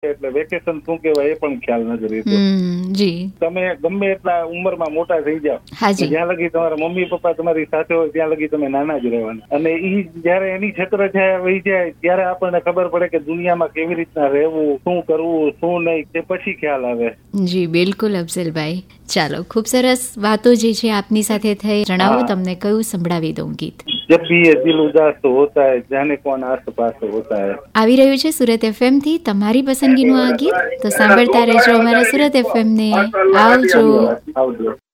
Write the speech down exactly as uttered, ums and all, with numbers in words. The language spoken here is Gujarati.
છે એટલે વેકેશન શું કહેવાય એ પણ ખ્યાલ નથી રહેતો. હમ, જી તમે ગમે એટલા ઉંમરમાં મોટા થઈ જાઓ, હાજી જ્યાં લગી તમારા મમ્મી પપ્પા તમારી સાથે હોય ત્યાં લગી તમે નાના જ રહેવાના. અને ઈ જયારે એની છત્રછાયા વહી જાય ત્યારે આપણને ખબર પડે કે દુનિયામાં કેવી રીતના રહેવું, શું કરવું, શું નહીં, તે પછી ખ્યાલ આવે. જી બિલકુલ અફઝલભાઈ. ચાલો, ખૂબ સરસ વાતો જે છે આપની સાથે થઈ. જણાવો, તમને કયું સંભળાવી દઉં ગીત? જબ ભી ये दिल उदास होता है जाने कौन आस पास होता है. આવી રહ્યું છે સુરત એફએમ થી તમારી પસંદગીનું આ ગીત, તો સાંભળતા રહેજો અમારા સુરત એફએમ ને. આવજો. આવજો.